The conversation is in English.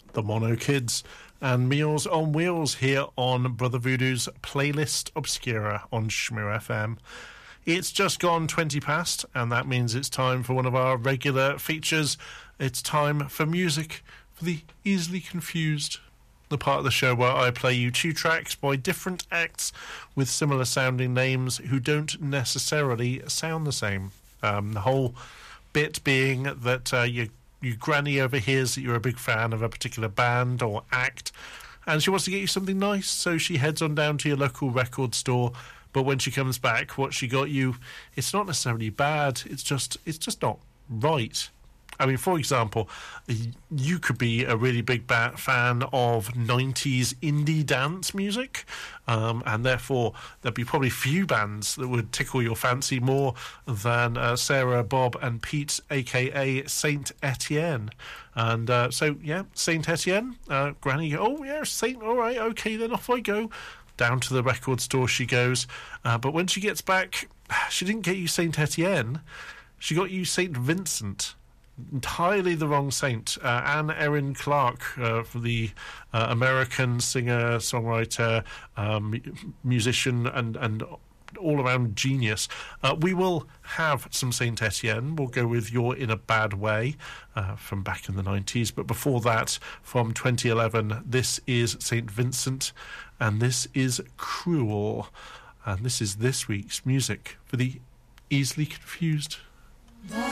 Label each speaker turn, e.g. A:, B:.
A: the Mono Kids and Meals on Wheels here on Brother Voodoo's Playlist Obscura on Shmoo FM. It's just gone 20 past, and that means it's time for one of our regular features. It's time for music for the easily confused, the part of the show where I play you two tracks by different acts with similar sounding names who don't necessarily sound the same. The whole bit being that your granny overhears that you're a big fan of a particular band or act, and she wants to get you something nice, so she heads on down to your local record store. But when she comes back, what she got you, it's not necessarily bad, it's just not right. I mean, for example, you could be a really big fan of 90s indie dance music, and therefore there'd be probably few bands that would tickle your fancy more than Sarah, Bob and Pete, a.k.a. Saint Etienne. And Saint Etienne, Granny, oh yeah, Saint, all right, okay, then off I go. Down to the record store she goes, but when she gets back, she didn't get you Saint Etienne, she got you Saint Vincent. Entirely the wrong saint. Anne Erin Clark, for the American singer, songwriter, musician, and all-around genius. We will have some Saint Etienne. We'll go with You're in a Bad Way from back in the 90s. But before that, from 2011, this is Saint Vincent, and this is Cruel. And this is this week's music for the easily confused.